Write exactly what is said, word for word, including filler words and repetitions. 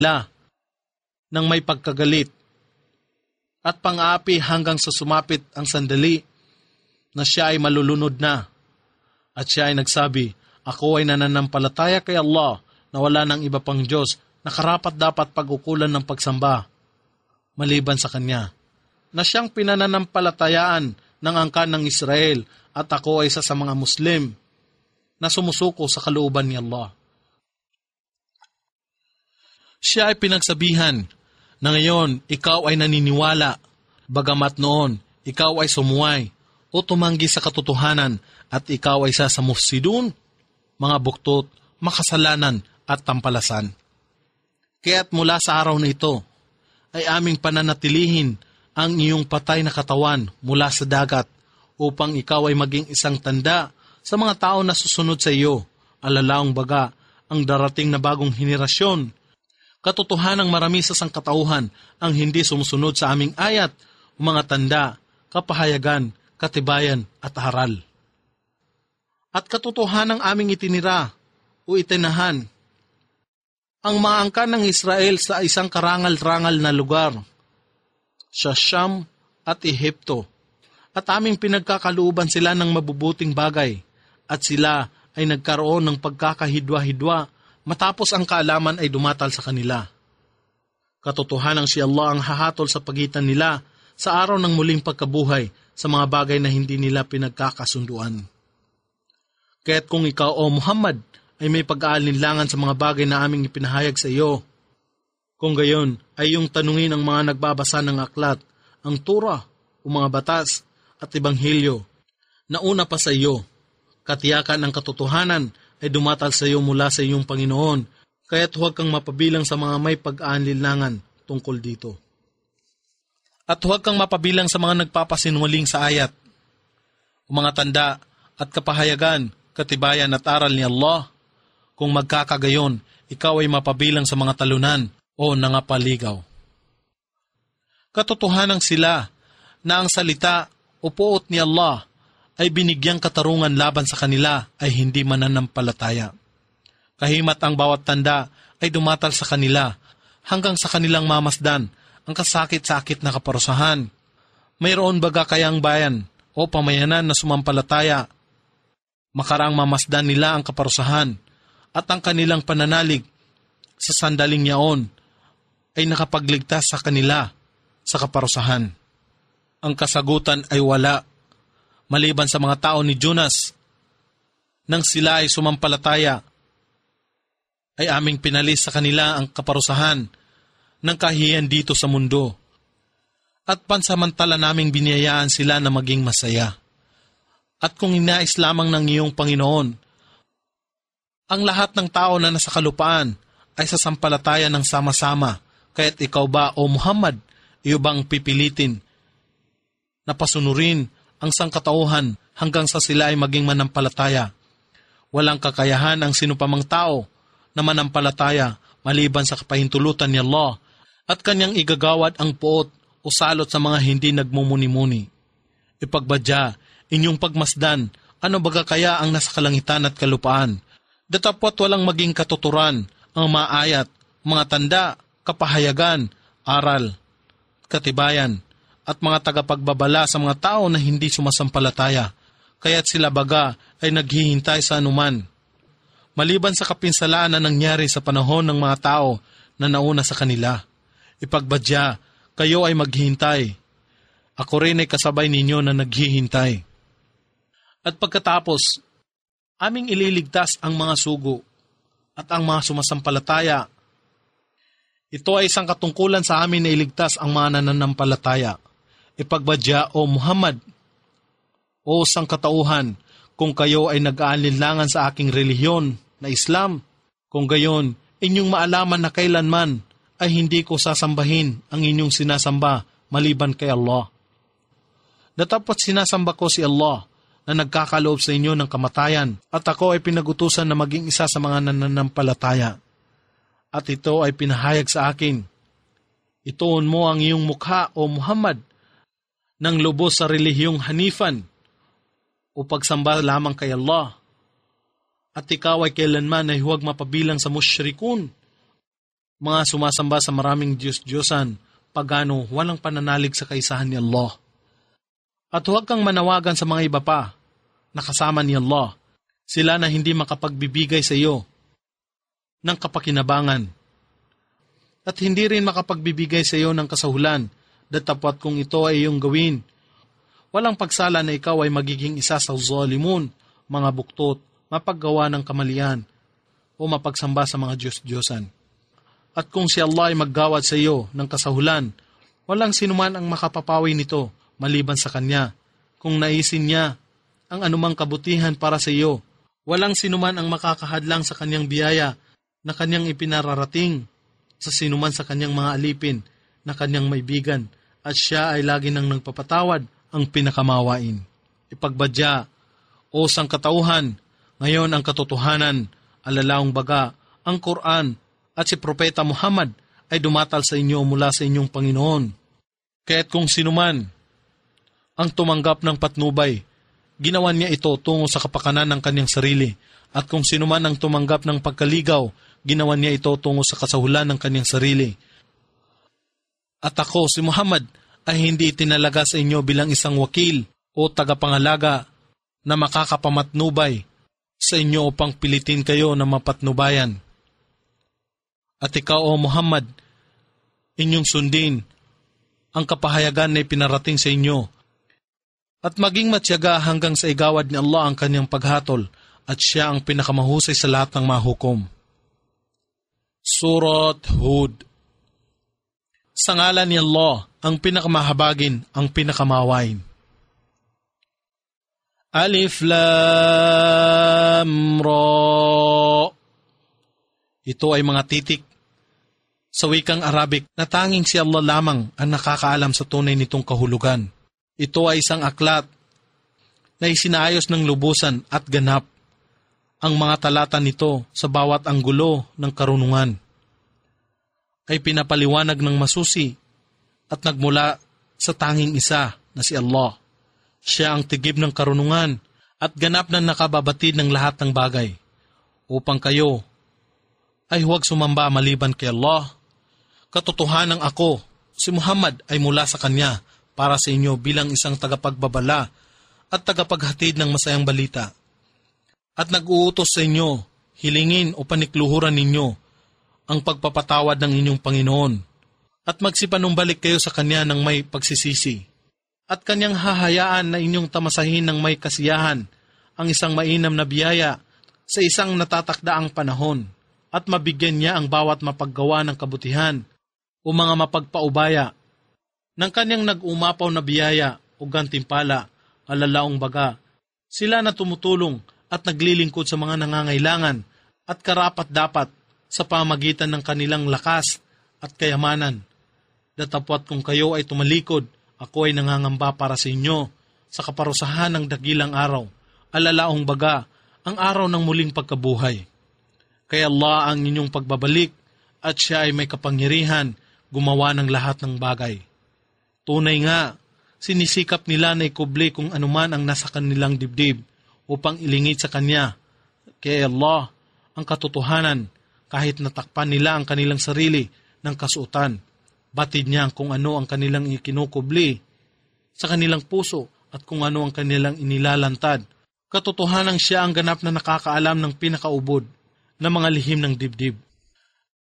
nila ng may pagkagalit at pang-aapi hanggang sa sumapit ang sandali na siya ay malulunod na. At siya ay nagsabi, ako ay nananampalataya kay Allah na wala ng iba pang Diyos na karapat dapat pag-ukulan ng pagsamba maliban sa Kanya, na siyang pinananampalatayaan ng angkan ng Israel at ako ay isa sa mga Muslim na sumusuko sa kalooban ni Allah. Siya ay pinagsabihan na ngayon ikaw ay naniniwala, bagamat noon ikaw ay sumuway o tumanggi sa katotohanan at ikaw ay isa sa mufsidun, mga buktot, makasalanan at tampalasan. Kaya't mula sa araw na ito ay aming pananatilihin ang iyong patay na katawan mula sa dagat upang ikaw ay maging isang tanda sa mga tao na susunod sa iyo, alalaong baga ang darating na bagong henerasyon. Katotohanang marami sa sangkatauhan ang hindi sumusunod sa aming ayat, mga tanda, kapahayagan, katibayan at aral. At katotohanang aming itinira o itinahan ang mga angkan ng Israel sa isang karangal-rangal na lugar, sa Siyam at Ehipto, at aming pinagkakalooban sila ng mabubuting bagay, at sila ay nagkaroon ng pagkakahidwa-hidwa matapos ang kaalaman ay dumatal sa kanila. Katotohanang si Allah ang hahatol sa pagitan nila sa araw ng muling pagkabuhay sa mga bagay na hindi nila pinagkakasunduan. Kaya't kung ikaw o Muhammad ay may pag-aalinlangan sa mga bagay na aming ipinahayag sa iyo, kung gayon ay yung tanungin ang mga nagbabasa ng aklat, ang Torah o mga batas at Ebanghelyo na una pa sa iyo, katiyakan ang katotohanan ay dumatal sa iyo mula sa iyong Panginoon, kaya't huwag kang mapabilang sa mga may pag-aalinlangan tungkol dito. At huwag kang mapabilang sa mga nagpapasinungaling sa ayat, o mga tanda at kapahayagan, katibayan at aral ni Allah. Kung magkakagayon, ikaw ay mapabilang sa mga talunan o nangapaligaw. Katotohanan sila na ang salita o puot ni Allah ay binigyang katarungan laban sa kanila ay hindi mananampalataya. Kahimat ang bawat tanda ay dumatal sa kanila hanggang sa kanilang mamasdan ang kasakit-sakit na kaparusahan. Mayroon baga kayang bayan o pamayanan na sumampalataya, makaraang mamasdan nila ang kaparusahan at ang kanilang pananalig sa sandaling yaon ay nakapagligtas sa kanila sa kaparusahan. Ang kasagutan ay wala, maliban sa mga tao ni Jonas. Nang sila ay sumampalataya, ay aming pinalis sa kanila ang kaparusahan ng kahiyan dito sa mundo. At pansamantala naming biniyayaan sila na maging masaya. At kung inais lamang ng iyong Panginoon, ang lahat ng tao na nasa kalupaan ay sasampalataya ng sama-sama, kaya't ikaw ba o Muhammad, iyo bang pipilitin na pasunurin ang sangkatauhan hanggang sa sila ay maging manampalataya? Walang kakayahan ang sinupamang tao na manampalataya maliban sa kapahintulutan ni Allah at kanyang igagawad ang puot o salot sa mga hindi nagmumuni-muni. Ipagbadya, inyong pagmasdan, ano baga kaya ang nasa kalangitan at kalupaan? Datapwat walang maging katuturan ang mga ayat, mga tanda, kapahayagan, aral, katibayan, at mga tagapagbabala sa mga tao na hindi sumasampalataya, kaya't sila baga ay naghihintay sa anuman. Maliban sa kapinsalaan na nangyari sa panahon ng mga tao na nauna sa kanila, ipagbadya, kayo ay maghihintay. Ako rin ay kasabay ninyo na naghihintay. At pagkatapos, aming ililigtas ang mga sugo at ang mga sumasampalataya. Ito ay isang katungkulan sa amin na iligtas ang mga nananampalataya. Ipagbadya o Muhammad, o sangkatauhan, kung kayo ay nag-aalinlangan sa aking relihiyon na Islam, kung gayon, inyong maalaman na kailanman ay hindi ko sasambahin ang inyong sinasamba maliban kay Allah. Datapwat sinasamba ko si Allah na nagkakaloob sa inyo ng kamatayan at ako ay pinagutusan na maging isa sa mga nananampalataya. At ito ay pinahayag sa akin, ituon mo ang iyong mukha o Muhammad ng lubos sa relihiyong Hanifan o pagsamba lamang kay Allah. At ikaw ay kailanman ay huwag mapabilang sa musyrikun mga sumasamba sa maraming Diyos-Diyosan, pagano, walang pananalig sa kaisahan ni Allah. At huwag kang manawagan sa mga iba pa na kasama ni Allah, sila na hindi makapagbibigay sa iyo ng kapakinabangan at hindi rin makapagbibigay sa iyo ng kasahulan, datapwat kung ito ay iyong gawin. Walang pagsala na ikaw ay magiging isa sa zalimun, mga buktot, mapaggawa ng kamalian, o mapagsamba sa mga Diyos-Diyosan. At kung si Allah ay maggawad sa iyo ng kasahulan, walang sinuman ang makapapawi nito maliban sa Kanya. Kung naisin niya ang anumang kabutihan para sa iyo, walang sinuman ang makakahadlang sa Kanyang biyaya na Kanyang ipinararating sa sinuman sa Kanyang mga alipin na Kanyang maibigan, at Siya ay lagi nang nagpapatawad, ang pinakamawain. Ipagbadya, o sangkatauhan, ngayon ang katotohanan, alalaong baga, ang Quran at si Propeta Muhammad ay dumatal sa inyo mula sa inyong Panginoon. Kaya't kung sinuman ang tumanggap ng patnubay, ginawa niya ito tungo sa kapakanan ng kanyang sarili. At kung sinuman ang tumanggap ng pagkaligaw, ginawa niya ito tungo sa kasahulan ng kanyang sarili. At ako, si Muhammad, ay hindi itinalaga sa inyo bilang isang wakil o tagapangalaga na makakapamatnubay sa inyo upang pilitin kayo na mapatnubayan. At ikaw, o Muhammad, inyong sundin ang kapahayagan na ipinarating sa inyo at maging matyaga hanggang sa igawad ni Allah ang kanyang paghatol, at Siya ang pinakamahusay sa lahat ng mahukom. Surat Hud. Sa ngalan ni Allah, ang pinakamahabagin, ang pinakamawain. Alif Lam Ra. Ito ay mga titik sa wikang Arabic na tanging si Allah lamang ang nakakaalam sa tunay nitong kahulugan. Ito ay isang aklat na isinaayos ng lubusan at ganap. Ang mga talata nito sa bawat anggulo ng karunungan ay pinapaliwanag ng masusi at nagmula sa tanging isa na si Allah. Siya ang tigib ng karunungan at ganap na nakababatid ng lahat ng bagay, upang kayo ay huwag sumamba maliban kay Allah. Katotohanan ako, si Muhammad ay mula sa Kanya para sa inyo bilang isang tagapagbabala at tagapaghatid ng masayang balita. At nag-uutos sa inyo, hilingin o panikluhuran ninyo ang pagpapatawad ng inyong Panginoon, at magsipanumbalik kayo sa Kanya ng may pagsisisi, at Kanyang hahayaan na inyong tamasahin ng may kasiyahan ang isang mainam na biyaya sa isang natatakdaang panahon, at mabigyan niya ang bawat mapaggawa ng kabutihan o mga mapagpaubaya ng Kanyang nag-umapaw na biyaya o gantimpala, alalaong baga, sila na tumutulong at naglilingkod sa mga nangangailangan at karapat-dapat sa pamagitan ng kanilang lakas at kayamanan. Datapwat kung kayo ay tumalikod, ako ay nangangamba para sa inyo sa kaparusahan ng dagilang araw, alalaong baga, ang araw ng muling pagkabuhay. Kaya Allah ang inyong pagbabalik, at Siya ay may kapangyarihan gumawa ng lahat ng bagay. Tunay nga, sinisikap nila na ikubli kung anuman ang nasa kanilang dibdib upang ilingid sa Kanya. Kaya Allah ang katotohanan, kahit natakpan nila ang kanilang sarili ng kasuotan, batid niya kung ano ang kanilang ikinukubli sa kanilang puso at kung ano ang kanilang inilalantad. Katotohanan Siya ang ganap na nakakaalam ng pinakaubod na mga lihim ng dibdib.